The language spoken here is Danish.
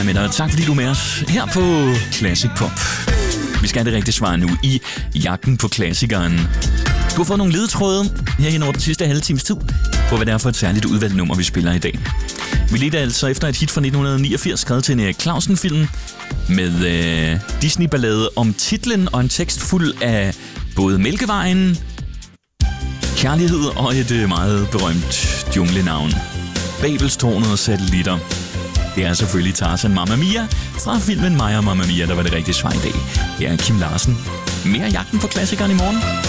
med dig. Tak fordi du er med os her på Classic Pop. Vi skal have det rigtige svar nu i jagten på klassikeren. Du har fået nogle ledetråde her hen over den sidste halve times tid på, hvad det er for et særligt udvalgt nummer, vi spiller i dag. Vi ledte altså efter et hit fra 1989, skrevet til en Erik Clausen-film med Disney-ballade om titlen og en tekst fuld af både Mælkevejen, kærlighed og et meget berømt junglenavn. Babelstårnet og satellitter. Det er selvfølgelig Tarzan Mamma Mia fra filmen Mig og Mamma Mia, der var det rigtige svar i dag. Jeg er Kim Larsen. Mere jagten på klassikeren i morgen.